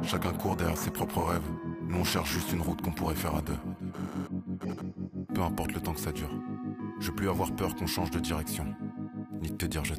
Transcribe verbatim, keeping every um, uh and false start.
Chacun court derrière ses propres rêves. Nous on cherche juste une route qu'on pourrait faire à deux. Peu importe le temps que ça dure. Je veux plus avoir peur qu'on change de direction, ni de te dire je